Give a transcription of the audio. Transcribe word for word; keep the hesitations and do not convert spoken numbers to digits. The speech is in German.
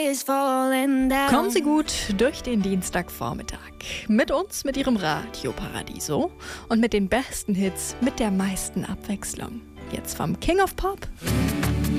Kommen Sie gut durch den Dienstagvormittag. Mit uns, mit Ihrem Radio Paradiso und mit den besten Hits, mit der meisten Abwechslung. Jetzt vom King of Pop,